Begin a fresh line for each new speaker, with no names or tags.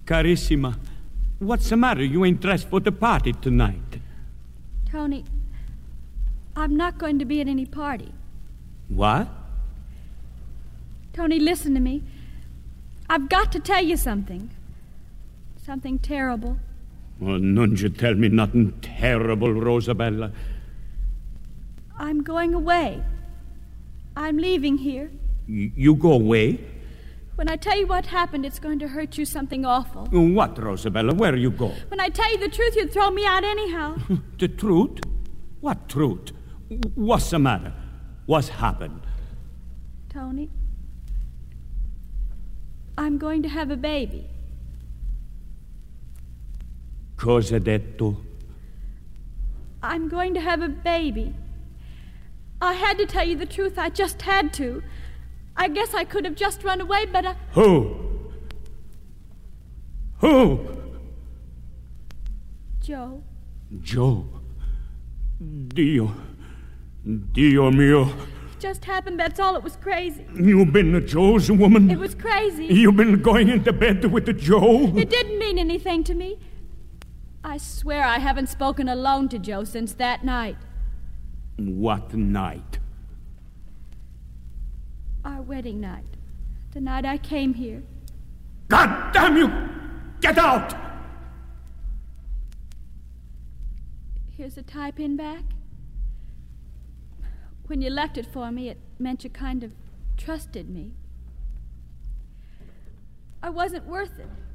Carissima, what's the matter? You ain't dressed for the party tonight.
Tony, I'm not going to be at any party.
What?
Tony, listen to me. I've got to tell you something. Something terrible.
Oh, don't you tell me nothing terrible, Rosabella.
I'm going away. I'm leaving here.
You go away?
When I tell you what happened, it's going to hurt you something awful.
What, Rosabella? Where you go?
When I tell you the truth, you'd throw me out anyhow.
The truth? What truth? What's the matter? What's happened?
Tony, I'm going to have a baby.
Cosa detto?
I'm going to have a baby. I had to tell you the truth. I just had to. I guess I could have just run away, but I...
Who?
Joe.
Joe. Dio mio.
It just happened, that's all. It was crazy.
You've been Joe's woman?
It was crazy.
You've been going into bed with Joe?
It didn't mean anything to me. I swear I haven't spoken alone to Joe since that night.
What night?
Our wedding night. The night I came here.
God damn you! Get out!
Here's a tie-pin back. When you left it for me, it meant you kind of trusted me. I wasn't worth it.